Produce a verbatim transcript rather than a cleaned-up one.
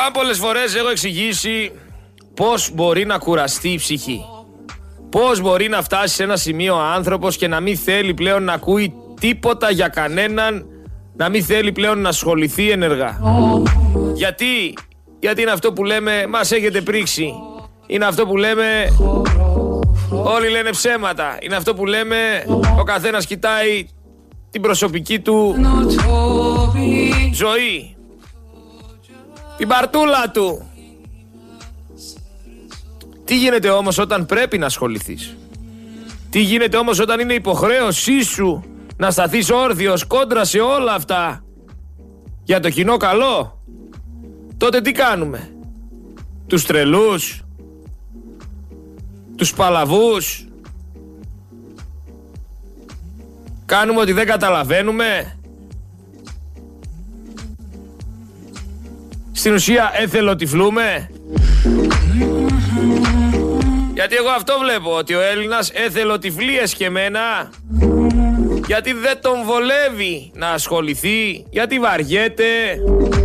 Πάρα πολλές φορές έχω εξηγήσει πώς μπορεί να κουραστεί η ψυχή. Πώς μπορεί να φτάσει σε ένα σημείο ο άνθρωπος και να μην θέλει πλέον να ακούει τίποτα για κανέναν, να μην θέλει πλέον να ασχοληθεί ενεργά. Γιατί, γιατί είναι αυτό που λέμε, μας έχετε πρίξει. Είναι αυτό που λέμε, όλοι λένε ψέματα. Είναι αυτό που λέμε, ο καθένας κοιτάει την προσωπική του ζωή, την παρτούλα του. Τι γίνεται όμως όταν πρέπει να ασχοληθείς? Τι γίνεται όμως όταν είναι υποχρέωσή σου να σταθείς όρθιος κόντρα σε όλα αυτά για το κοινό καλό? Τότε τι κάνουμε? Τους τρελούς? Τους παλαβούς? Κάνουμε ότι δεν καταλαβαίνουμε? Στην ουσία εθελοτυφλούμε? Γιατί εγώ αυτό βλέπω, ότι ο Έλληνας εθελοτυφλεί εσκεμμένα, γιατί δεν τον βολεύει να ασχοληθεί, γιατί βαριέται,